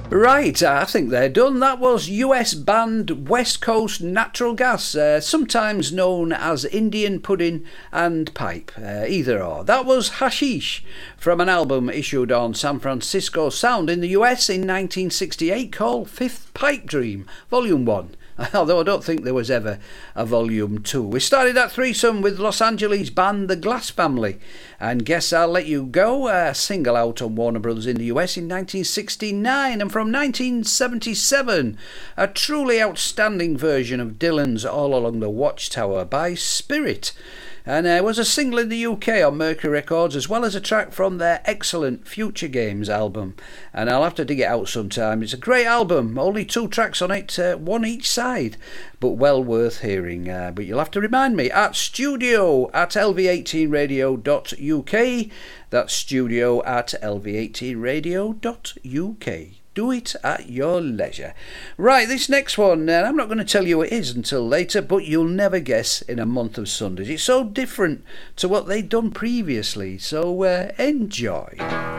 Right, I think they're done. That was US band West Coast Natural Gas, sometimes known as Indian Pudding and Pipe, either or. That was Hashish from an album issued on San Francisco Sound in the US in 1968 called Fifth Pipe Dream, Volume 1. Although I don't think there was ever a Volume 2. We started that threesome with Los Angeles band The Glass Family, and Guess I'll Let You Go, a single out on Warner Brothers in the US in 1969, and from 1977, a truly outstanding version of Dylan's All Along the Watchtower by Spirit. And it was a single in the UK on Mercury Records, as well as a track from their excellent Future Games album. And I'll have to dig it out sometime. It's a great album, only 2 tracks on it, one each side, but well worth hearing. But you'll have to remind me at studio@lv18radio.uk. That's studio@lv18radio.uk. Do it at your leisure. Right, this next one, I'm not going to tell you what it is until later, but you'll never guess in a month of Sundays. It's so different to what they'd done previously, so enjoy.